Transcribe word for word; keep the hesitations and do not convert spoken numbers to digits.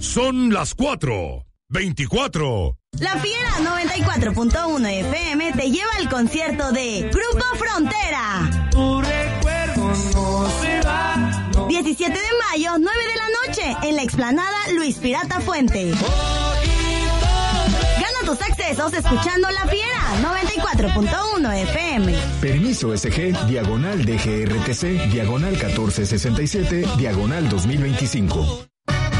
Son las cuatro veinticuatro. La Fiera noventa y cuatro punto uno F M te lleva al concierto de Grupo Frontera. Tu recuerdo no se va. No. diecisiete de mayo, nueve de la noche, en la explanada Luis Pirata Fuente. Gana tus accesos escuchando La Fiera noventa y cuatro punto uno F M. Permiso S G, diagonal D G R T C, diagonal catorce sesenta y siete, diagonal dos mil veinticinco.